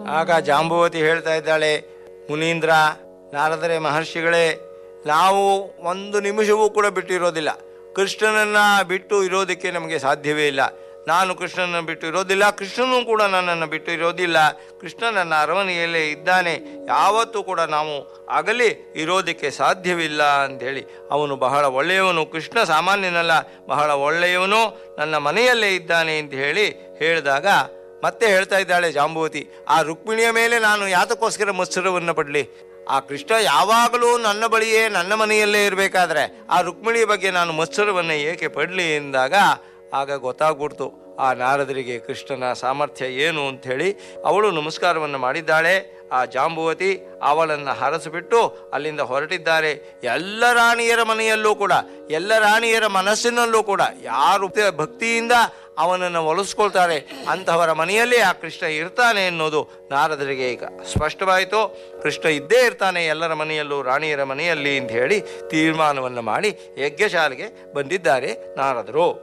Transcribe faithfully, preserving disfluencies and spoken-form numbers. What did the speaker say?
ಆಗ ಜಾಂಬುವತಿ ಹೇಳ್ತಾ ಇದ್ದಾಳೆ, ಮುನೀಂದ್ರ, ನಾರದರೆ ಮಹರ್ಷಿಗಳೇ, ನಾವು ಒಂದು ನಿಮಿಷವೂ ಕೂಡ ಬಿಟ್ಟಿರೋದಿಲ್ಲ. ಕೃಷ್ಣನನ್ನು ಬಿಟ್ಟು ಇರೋದಕ್ಕೆ ನಮಗೆ ಸಾಧ್ಯವೇ ಇಲ್ಲ. ನಾನು ಕೃಷ್ಣನನ್ನು ಬಿಟ್ಟು ಇರೋದಿಲ್ಲ, ಕೃಷ್ಣನೂ ಕೂಡ ನನ್ನನ್ನು ಬಿಟ್ಟು ಇರೋದಿಲ್ಲ. ಕೃಷ್ಣ ನನ್ನ ಅರಮನೆಯಲ್ಲೇ ಇದ್ದಾನೆ, ಯಾವತ್ತೂ ಕೂಡ ನಾವು ಅಗಲಿ ಇರೋದಕ್ಕೆ ಸಾಧ್ಯವಿಲ್ಲ ಅಂಥೇಳಿ. ಅವನು ಬಹಳ ಒಳ್ಳೆಯವನು, ಕೃಷ್ಣ ಸಾಮಾನ್ಯನಲ್ಲ, ಬಹಳ ಒಳ್ಳೆಯವನು, ನನ್ನ ಮನೆಯಲ್ಲೇ ಇದ್ದಾನೆ ಅಂತ ಹೇಳಿ ಹೇಳಿದಾಗ ಮತ್ತೆ ಹೇಳ್ತಾ ಇದ್ದಾಳೆ ಜಾಂಬುವತಿ, ಆ ರುಕ್ಮಿಣಿಯ ಮೇಲೆ ನಾನು ಯಾತಕ್ಕೋಸ್ಕರ ಮತ್ಸರವನ್ನು ಪಡಲಿ? ಆ ಕೃಷ್ಣ ಯಾವಾಗಲೂ ನನ್ನ ಬಳಿಯೇ ನನ್ನ ಮನೆಯಲ್ಲೇ ಇರಬೇಕಾದ್ರೆ ಆ ರುಕ್ಮಿಣಿಯ ಬಗ್ಗೆ ನಾನು ಮತ್ಸರವನ್ನು ಏಕೆ ಪಡಲಿ ಎಂದಾಗ ಆಗ ಗೊತ್ತಾಗ್ಬಿಡ್ತು ಆ ನಾರದರಿಗೆ ಕೃಷ್ಣನ ಸಾಮರ್ಥ್ಯ ಏನು ಅಂಥೇಳಿ. ಅವಳು ನಮಸ್ಕಾರವನ್ನು ಮಾಡಿದ್ದಾಳೆ. ಆ ಜಾಂಬುವತಿ ಅವಳನ್ನು ಹರಸಿಬಿಟ್ಟು ಅಲ್ಲಿಂದ ಹೊರಟಿದ್ದಾರೆ. ಎಲ್ಲ ರಾಣಿಯರ ಮನೆಯಲ್ಲೂ ಕೂಡ, ಎಲ್ಲ ರಾಣಿಯರ ಮನಸ್ಸಿನಲ್ಲೂ ಕೂಡ ಯಾರು ಭಕ್ತಿಯಿಂದ ಅವನನ್ನು ಒಲಿಸ್ಕೊಳ್ತಾರೆ ಅಂಥವರ ಮನೆಯಲ್ಲಿ ಆ ಕೃಷ್ಣ ಇರ್ತಾನೆ ಅನ್ನೋದು ನಾರದರಿಗೆ ಈಗ ಸ್ಪಷ್ಟವಾಯಿತು. ಕೃಷ್ಣ ಇದ್ದೇ ಇರ್ತಾನೆ ಎಲ್ಲರ ಮನೆಯಲ್ಲೂ, ರಾಣಿಯರ ಮನೆಯಲ್ಲಿ ಅಂತ ಹೇಳಿ ತೀರ್ಮಾನವನ್ನು ಮಾಡಿ ಯಜ್ಞಶಾಲೆಗೆ ಬಂದಿದ್ದಾರೆ ನಾರದರು.